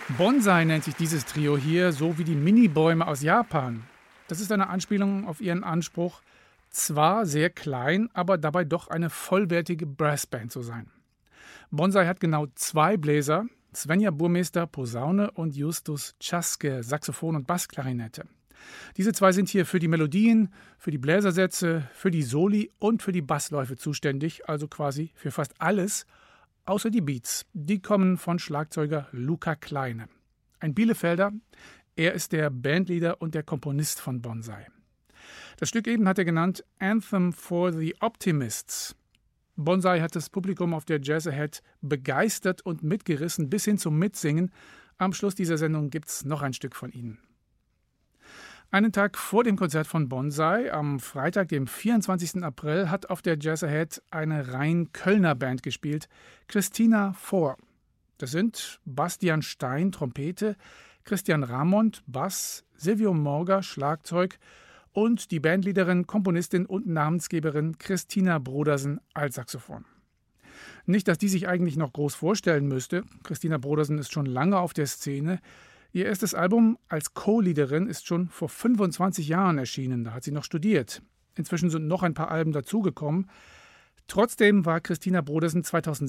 Bonsai nennt sich dieses Trio hier, so wie die Minibäume aus Japan. Das ist eine Anspielung auf ihren Anspruch, zwar sehr klein, aber dabei doch eine vollwertige Brassband zu sein. Bonsai hat genau 2 Bläser, Svenja Burmester Posaune und Justus Czaske Saxophon und Bassklarinette. Diese 2 sind hier für die Melodien, für die Bläsersätze, für die Soli und für die Bassläufe zuständig, also quasi für fast alles, außer die Beats. Die kommen von Schlagzeuger Luca Kleine. Ein Bielefelder, er ist der Bandleader und der Komponist von Bonsai. Das Stück eben hat er genannt Anthem for the Optimists. Bonsai hat das Publikum auf der Jazz Ahead begeistert und mitgerissen bis hin zum Mitsingen. Am Schluss dieser Sendung gibt's noch ein Stück von ihnen. Einen Tag vor dem Konzert von Bonsai, am Freitag, dem 24. April, hat auf der Jazz Ahead eine rein Kölner Band gespielt, Christina 4. Das sind Bastian Stein, Trompete, Christian Ramond, Bass, Silvio Morga, Schlagzeug und die Bandleaderin, Komponistin und Namensgeberin Christina Brodersen, Altsaxophon. Nicht, dass die sich eigentlich noch groß vorstellen müsste. Christina Brodersen ist schon lange auf der Szene. Ihr erstes Album als Co-Leaderin ist schon vor 25 Jahren erschienen. Da hat sie noch studiert. Inzwischen sind noch ein paar Alben dazugekommen. Trotzdem war Christina Brodersen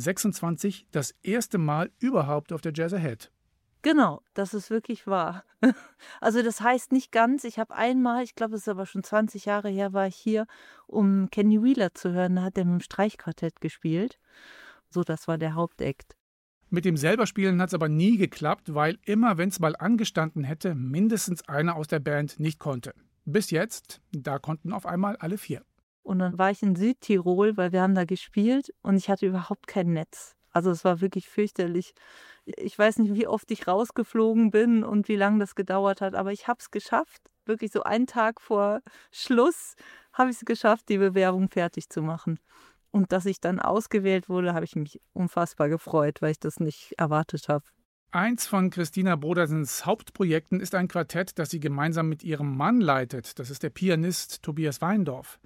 2026 das erste Mal überhaupt auf der Jazz Ahead. Genau, das ist wirklich wahr. Also das heißt nicht ganz, ich habe einmal, ich glaube, es ist aber schon 20 Jahre her, war ich hier, um Kenny Wheeler zu hören. Da hat er mit dem Streichquartett gespielt. So, das war der Hauptakt. Mit dem selber Spielen hat es aber nie geklappt, weil immer, wenn es mal angestanden hätte, mindestens einer aus der Band nicht konnte. Bis jetzt, da konnten auf einmal alle 4. Und dann war ich in Südtirol, weil wir haben da gespielt und ich hatte überhaupt kein Netz. Also es war wirklich fürchterlich. Ich weiß nicht, wie oft ich rausgeflogen bin und wie lange das gedauert hat, aber ich habe es geschafft. Wirklich so einen Tag vor Schluss habe ich es geschafft, die Bewerbung fertig zu machen. Und dass ich dann ausgewählt wurde, habe ich mich unfassbar gefreut, weil ich das nicht erwartet habe. Eins von Christina Brodersens Hauptprojekten ist ein Quartett, das sie gemeinsam mit ihrem Mann leitet. Das ist der Pianist Tobias Weindorf.